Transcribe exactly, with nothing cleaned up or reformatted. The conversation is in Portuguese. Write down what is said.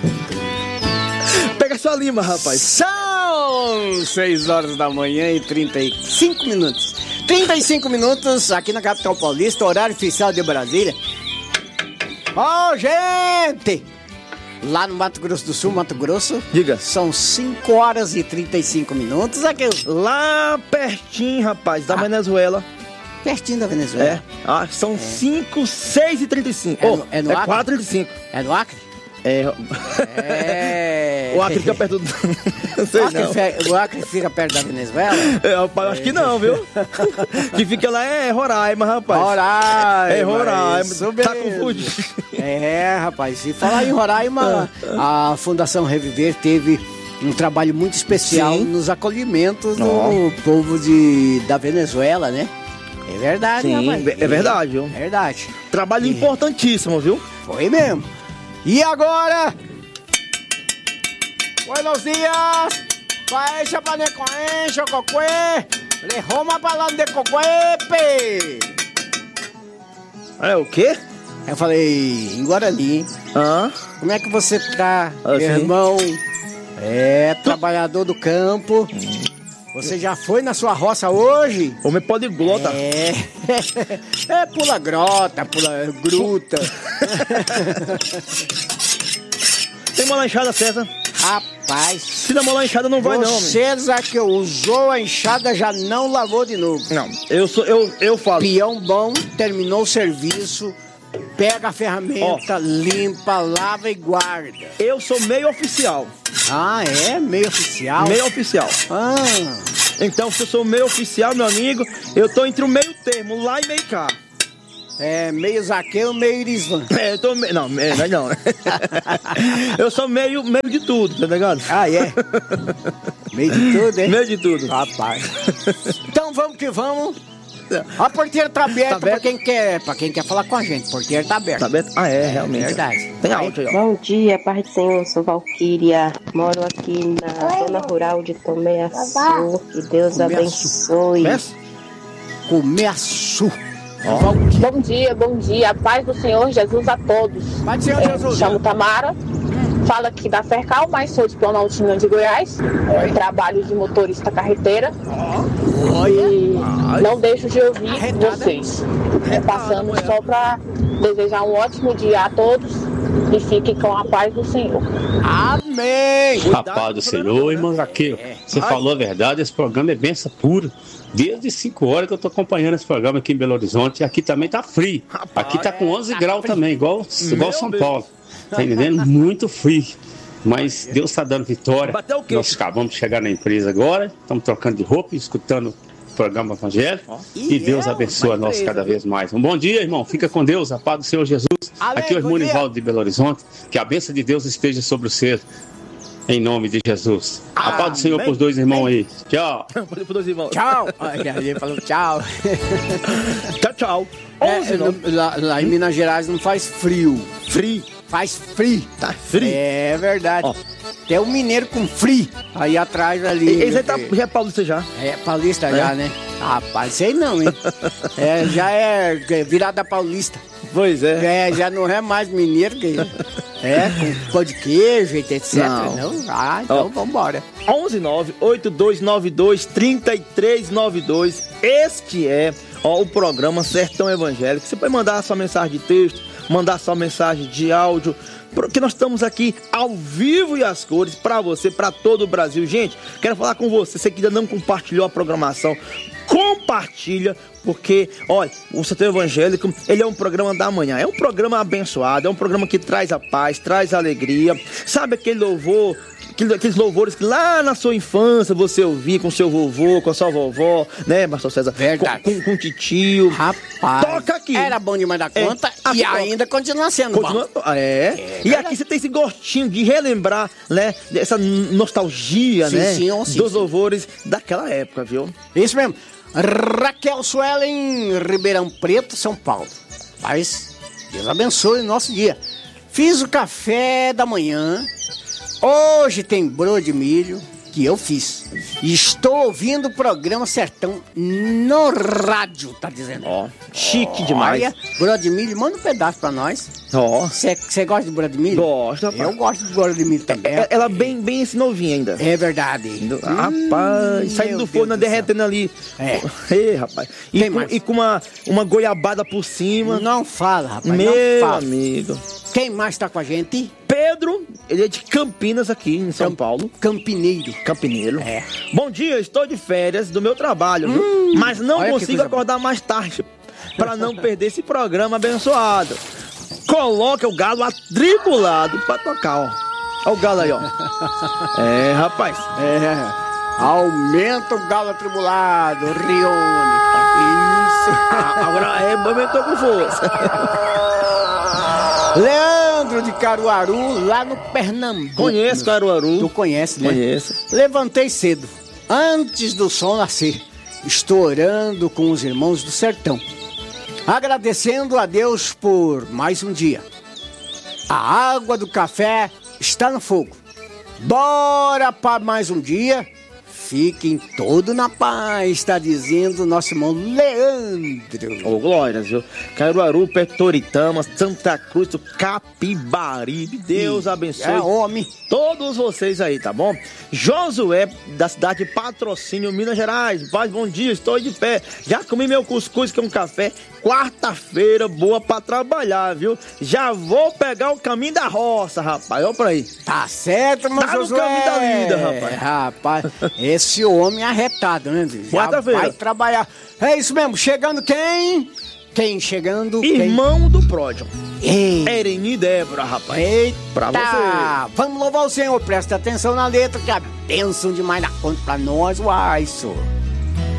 Pega sua lima, rapaz. São seis horas da manhã e trinta e cinco minutos. trinta e cinco minutos aqui na capital paulista, horário oficial de Brasília. Ó, oh, gente! Lá no Mato Grosso do Sul, Mato Grosso. Diga. São cinco horas e trinta e cinco minutos. Aqui. Lá pertinho, rapaz, da ah. Venezuela. Pertinho da Venezuela. É. Ah, são é. cinco, seis e trinta e cinco. É oh, no, é no é Acre? quatro e trinta e cinco. É no Acre? É. É. O Acre fica perto do. Não sei, o, Acre não. Fica, o Acre fica perto da Venezuela? É, rapaz, acho que não, viu? Que fica lá é Roraima, rapaz. Roraima. É Roraima. Tá confundindo. É, rapaz. E falar em Roraima, a Fundação Reviver teve um trabalho muito especial Sim. nos acolhimentos do oh. povo de, da Venezuela, né? É verdade, Sim, rapaz. É verdade, viu? É verdade. Trabalho e... importantíssimo, viu? Foi mesmo. E agora? Buenos dias. Paecha panecoencho, cocué. Le roma palando de cocuepe. É o quê? Eu falei em Guarani, hein? Ah. Como é que você tá, ah, meu irmão? É, trabalhador do campo. Você já foi na sua roça hoje? Homem poliglota. É. É, pula grota, pula gruta. Tem uma lanchada, César? Rapaz. Se não uma enxada não vai, não. Você já que usou a enxada, já não lavou de novo. Não, eu sou, eu, eu falo. Peão bom, terminou o serviço, pega a ferramenta, oh. limpa, lava e guarda. Eu sou meio oficial. Ah, é? Meio oficial? Meio oficial. Ah. Então, se eu sou meio oficial, meu amigo, eu tô entre o meio termo, lá e meio cá. É, meio Zaqueu, meio Irisvan. É, eu tô meio... Não, meio, não. Eu sou meio, meio de tudo, tá ligado? Ah, é? Meio de tudo, hein? Meio de tudo. Rapaz. Então vamos que vamos. A porteira tá aberta, tá aberta. Pra, quem quer, pra quem quer falar com a gente. A porteira tá aberta. Tá aberta? Ah, é, realmente. É verdade. Tem áudio aí, ó. Bom dia, Pai do Senhor, sou Valquíria. Moro aqui na zona rural de Tomeaçu. Que Deus Começo. abençoe. Começo. Começo. Oh. Bom dia, bom dia. A paz do Senhor Jesus a todos. Paz do Senhor é, Jesus. Me chamo Tamara. Hum. Falo aqui da Fercal, mas sou de Planaltina de Goiás. É, trabalho de motorista carreteira. Oh. Olha. E Ai. não deixo de ouvir Arretada. vocês. É, passando Arretada, só para desejar um ótimo dia a todos. E fiquem com a paz do Senhor. Amém. A paz do Senhor, irmão Zaqueu. É. Você Ai. falou a verdade, esse programa é benção pura. Desde cinco horas que eu tô acompanhando esse programa aqui em Belo Horizonte. E aqui também tá frio. Rapaz, aqui tá com onze é, graus tá também, igual, igual São Deus. Paulo. Tá entendendo? Muito frio. Mas Deus tá dando vitória. Nós acabamos de chegar na empresa agora. Estamos trocando de roupa, escutando o programa evangélico. Oh. E, e Deus abençoe a nós cada vez mais. Um bom dia, irmão. Fica com Deus. A paz do Senhor Jesus. Amém. Aqui é o irmão Nivaldo de Belo Horizonte. Que a bênção de Deus esteja sobre você. Em nome de Jesus. A paz do Senhor pros dois irmãos aí. Tchau. Tchau. Ele falou tchau. Tchau, tchau. É, no, lá, lá em Minas Gerais não faz frio. Frio. Faz frio. Tá frio. É verdade. Oh. Tem um mineiro com frio aí atrás ali. Esse aí tá, já é paulista já. É paulista é. já, né? Rapaz, sei não, hein? É, já é virada paulista. Pois é. É, já não é mais mineiro que... É, com pão de queijo, etcétera. Não. não? Ah, então oh. vambora. onze nove oito dois nove dois três três nove dois. Este é ó, o programa Sertão Evangélico. Você pode mandar sua mensagem de texto, mandar sua mensagem de áudio, porque nós estamos aqui ao vivo e às cores para você, para todo o Brasil. Gente, quero falar com você, você que ainda não compartilhou a programação, compartilha, porque, olha, o Sertão Evangélico, ele é um programa da manhã, é um programa abençoado, é um programa que traz a paz, traz a alegria, sabe aquele louvor, aqueles louvores que lá na sua infância você ouvia com seu vovô, com a sua vovó, né, pastor César? Verdade. Com, com, com o titio. Rapaz. Toca aqui. Era bom demais da conta é, e ainda continua sendo continua, bom. É. é e aqui você tem esse gostinho de relembrar, né, essa nostalgia, sim, né, sim, sim, dos sim. louvores daquela época, viu? Isso mesmo. Raquel Suelen, Ribeirão Preto, São Paulo. Mas Deus abençoe o nosso dia. Fiz o café da manhã. Hoje tem broa de milho, que eu fiz. Estou ouvindo o programa Sertão no rádio, tá dizendo. Ó, chique demais. Olha, broa de milho, manda um pedaço pra nós. Ó, Você gosta de broa de milho? gosto, rapaz. Eu gosto de broa de milho também. É- Ela bem, bem esse novinha ainda. É verdade. Rapaz, saindo meu do forno, Deus do derretendo ali. É. Ei, rapaz. E Tem com, mais? e com uma, uma goiabada por cima. Não fala, rapaz, Meu não fala. amigo. Quem mais tá com a gente? Pedro, ele é de Campinas aqui, em São Camp- Paulo. Campineiro. Campineiro. É. Bom dia, estou de férias do meu trabalho, viu? Mas não olha que consigo coisa acordar mais tarde para não perder esse programa abençoado. Coloca o galo atribulado pra tocar, ó. Olha o galo aí, ó. É, rapaz. É. Aumenta o galo atribulado, Rione. Isso. Agora é, aumentou com força. Leandro de Caruaru, lá no Pernambuco. Conheço Caruaru. Tu conhece, né? Conheço. Levantei cedo, antes do sol nascer. Estou orando com os irmãos do sertão, agradecendo a Deus por mais um dia. A água do café está no fogo. Bora para mais um dia. Fiquem todos na paz, está dizendo nosso irmão Leandro. Ô, glórias, viu? Caruaru, Petoritama, Santa Cruz, do Capibaribe. Deus abençoe É homem. todos vocês aí, tá bom? Josué, da cidade de Patrocínio, Minas Gerais. Paz, bom dia, estou de pé. Já comi meu cuscuz, que é um café. Quarta-feira, boa pra trabalhar, viu? Já vou pegar o caminho da roça, rapaz. Olha pra aí. Tá certo, mas Tá no caminho da vida, rapaz. Rapaz, esse homem é arretado, né? Já Quarta-feira. vai trabalhar. É isso mesmo, chegando quem? Quem chegando? Irmão do Pródion. Quem? Ei. Ereni e Débora, rapaz. Eita! Pra você. Vamos louvar o Senhor, presta atenção na letra, que é a bênção demais da conta pra nós, uai, senhor.